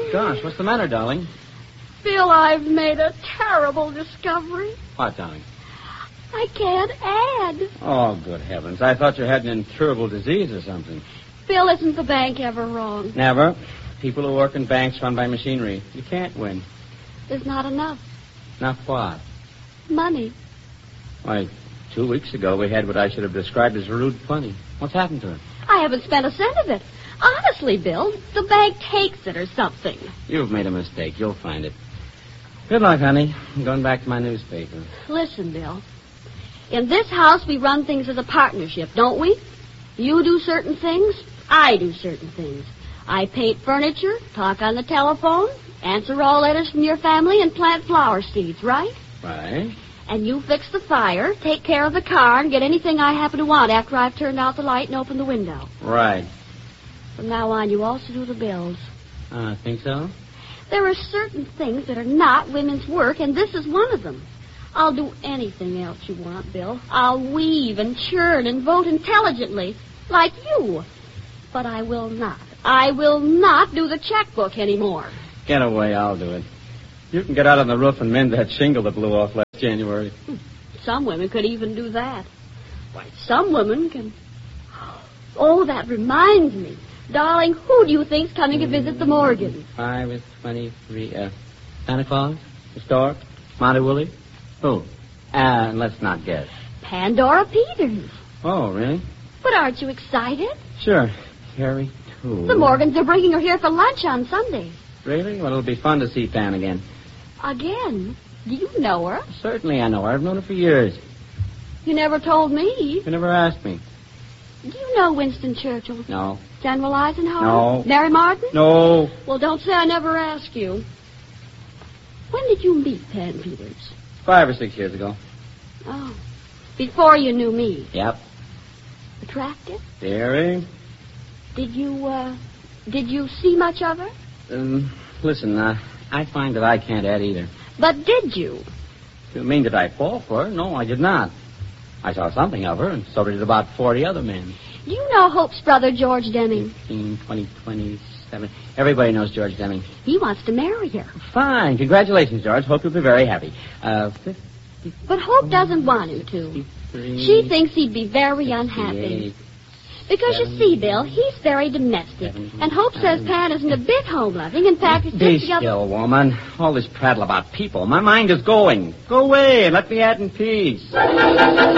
Gosh, what's the matter, darling? Bill, I've made a terrible discovery. What, darling? I can't add. Oh, good heavens. I thought you had an incurable disease or something. Bill, isn't the bank ever wrong? Never. People who work in banks run by machinery. You can't win. There's not enough. Not what? Money. Why, 2 weeks ago we had what I should have described as rude plenty. What's happened to it? I haven't spent a cent of it. Honestly, Bill, the bank takes it or something. You've made a mistake. You'll find it. Good luck, honey. I'm going back to my newspaper. Listen, Bill. In this house, we run things as a partnership, don't we? You do certain things, I do certain things. I paint furniture, talk on the telephone, answer all letters from your family, and plant flower seeds, right? Right. And you fix the fire, take care of the car, and get anything I happen to want after I've turned out the light and opened the window. Right. From now on, you also do the bills. Think so? There are certain things that are not women's work, and this is one of them. I'll do anything else you want, Bill. I'll weave and churn and vote intelligently, like you. But I will not do the checkbook anymore. Get away, I'll do it. You can get out on the roof and mend that shingle that blew off last January. Some women could even do that. Why, some women can... Oh, that reminds me. Darling, who do you think's coming to visit the Morgans? 5 is 23. Santa Claus? The Stork? Monty Woolley? Who? Let's not guess. Pandora Peters. Oh, really? But aren't you excited? Sure. Carrie, too. The Morgans are bringing her here for lunch on Sundays. Really? Well, it'll be fun to see Pan again. Again? Do you know her? Certainly I know her. I've known her for years. You never told me. You never asked me. Do you know Winston Churchill? No. General Eisenhower? No. Mary Martin? No. Well, don't say I never asked you. When did you meet Pan Peters? 5 or 6 years ago. Oh. Before you knew me. Yep. Attractive? Very. Did you see much of her? Listen, I find that I can't add either. But did you? You mean did I fall for her? No, I did not. I saw something of her, and so did about 40 other men. Do you know Hope's brother, George Deming? 15, 20, 27. Everybody knows George Deming. He wants to marry her. Fine. Congratulations, George. Hope you'll be very happy. 50, But Hope doesn't want him to. 53, She thinks he'd be very unhappy. 58. Because you see, Bill, he's very domestic. And Hope says Pan isn't a bit home-loving. In fact, it's Be just the other... still, woman. All this prattle about people. My mind is going. Go away and let me add in peace.